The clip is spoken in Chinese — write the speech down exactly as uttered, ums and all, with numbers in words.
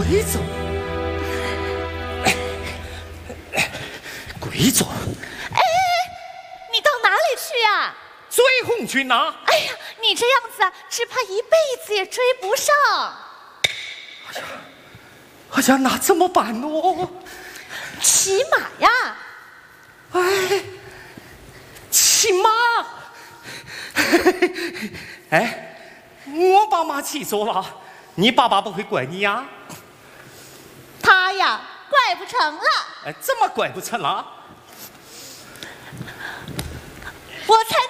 贵州，贵州。 哎，你到哪里去呀？ 追红军呐！ 哎呀，你这样子啊，只怕一辈子也追不上。 哎呀，哎呀，那怎么办呢？ 骑马呀！ 哎，骑马！哎，我把马骑走了，你爸爸不会怪你呀？ 他呀，怪不成了。 哎，怎么怪不成了？ 我猜